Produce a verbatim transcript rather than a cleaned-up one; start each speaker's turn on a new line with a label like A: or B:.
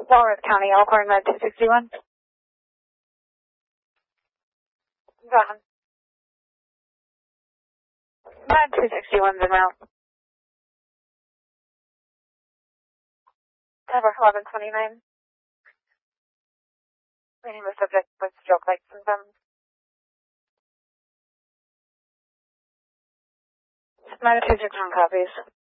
A: Walworth County, Elkhorn, Med two sixty-one. Go ahead. Med two sixty-one's en route. Cover eleven twenty-nine. My name is subject with stroke-like symptoms. Med two sixty-one copies.